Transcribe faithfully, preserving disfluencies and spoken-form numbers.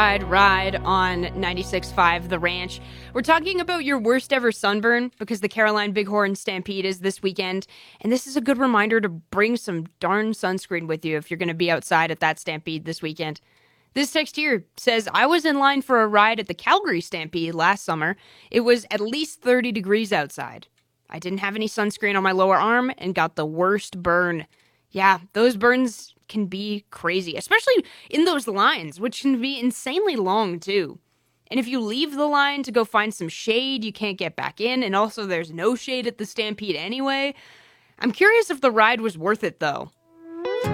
Ride, ride on ninety-six point five The Ranch. We're talking about your worst ever sunburn because the Caroline Bighorn Stampede is this weekend, and this is a good reminder to bring some darn sunscreen with you if you're going to be outside at that Stampede this weekend. This text here says, I was in line for a ride at the Calgary Stampede last summer. It was at least thirty degrees outside. I didn't have any sunscreen on my lower arm and got the worst burn. Yeah, those burns can be crazy, especially in those lines, which can be insanely long too. And if you leave the line to go find some shade, you can't get back in, and also there's no shade at the Stampede anyway. I'm curious if the ride was worth it though.